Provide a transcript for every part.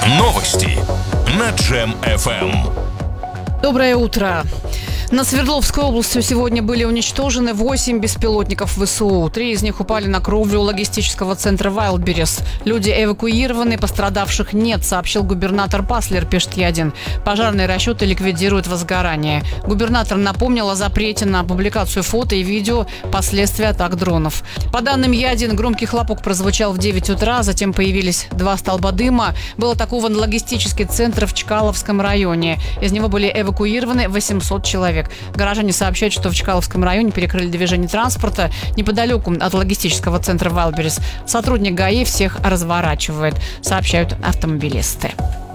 Новости на Джем FM. Доброе утро. На Свердловской области сегодня были уничтожены 8 беспилотников ВСУ. 3 из них упали на кровлю логистического центра Вайлдберрис. Люди эвакуированы, пострадавших нет, сообщил губернатор Паслер Пештьядин. Пожарные расчеты ликвидируют возгорание. Губернатор напомнил о запрете на публикацию фото и видео последствий атак дронов. По данным Ядин, громкий хлопок прозвучал в 9 утра, затем появились 2 столба дыма. Был атакован логистический центр в Чкаловском районе. Из него были эвакуированы 800 человек. Горожане сообщают, что в Чкаловском районе перекрыли движение транспорта неподалеку от логистического центра Вайлдберрис. Сотрудник ГАИ всех разворачивает, сообщают автомобилисты.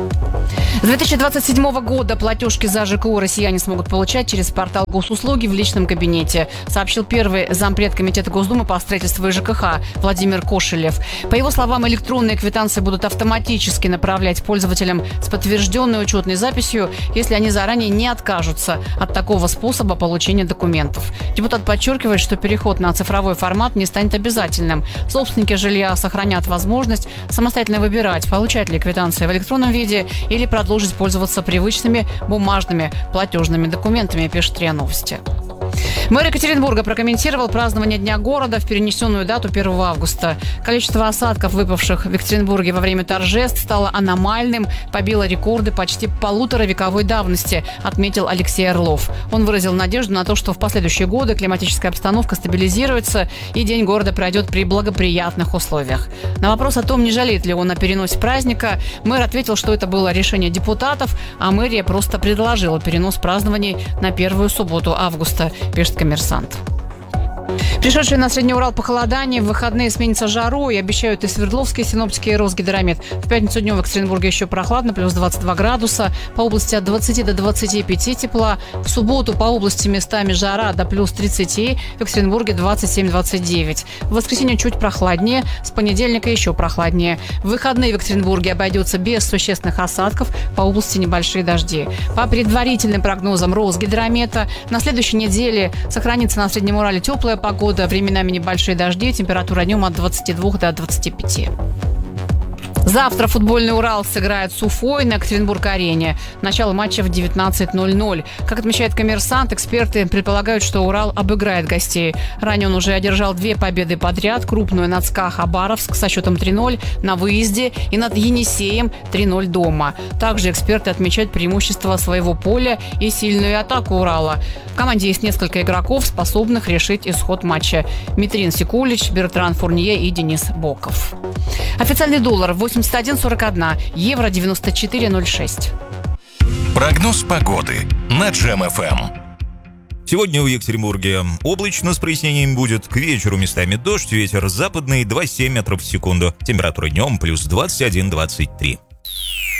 С 2027 года платежки за ЖКУ россияне смогут получать через портал госуслуги в личном кабинете, сообщил первый зампред комитета Госдумы по строительству и ЖКХ Владимир Кошелев. По его словам, электронные квитанции будут автоматически направлять пользователям с подтвержденной учетной записью, если они заранее не откажутся от такого способа получения документов. Депутат подчеркивает, что переход на цифровой формат не станет обязательным. Собственники жилья сохранят возможность самостоятельно выбирать, получать ли квитанции в электронном виде или продолжить пользоваться привычными бумажными платежными документами, пишет РИА Новости. Мэр Екатеринбурга прокомментировал празднование Дня города в перенесенную дату 1 августа. Количество осадков, выпавших в Екатеринбурге во время торжеств, стало аномальным, побило рекорды почти полуторавековой давности, отметил Алексей Орлов. Он выразил надежду на то, что в последующие годы климатическая обстановка стабилизируется и День города пройдет при благоприятных условиях. На вопрос о том, не жалеет ли он о переносе праздника, мэр ответил, что это было решение депутатов, а мэрия просто предложила перенос празднований на первую субботу августа, пишет «Коммерсант». Пришедшие на Средний Урал похолодание в выходные сменится жарой, обещают и свердловские синоптики, и Росгидромет. В пятницу днем в Екатеринбурге еще прохладно, плюс 22 градуса, по области от 20 до 25 тепла. В субботу по области местами жара до плюс 30, в Екатеринбурге 27-29. В воскресенье чуть прохладнее, с понедельника еще прохладнее. В выходные в Екатеринбурге обойдется без существенных осадков, по области небольшие дожди. По предварительным прогнозам Росгидромета, на следующей неделе сохранится на Среднем Урале теплая погода, временами небольшие дожди, температура днем от 22 до 25. Завтра футбольный Урал сыграет с Уфой на Екатеринбург-арене. Начало матча в 19:00. Как отмечает «Коммерсант», эксперты предполагают, что Урал обыграет гостей. Ранее он уже одержал 2 победы подряд. Крупную над СКА Хабаровск со счетом 3-0 на выезде и над Енисеем 3-0 дома. Также эксперты отмечают преимущество своего поля и сильную атаку Урала. В команде есть несколько игроков, способных решить исход матча. Митрин Секулич, Бертран Фурнье и Денис Боков. Официальный доллар 81,41, евро 94,06. Прогноз погоды на Джем FM. Сегодня в Екатеринбурге облачно с прояснением будет. К вечеру местами дождь, ветер западный 2,7 метров в секунду. Температура днем плюс 21-23.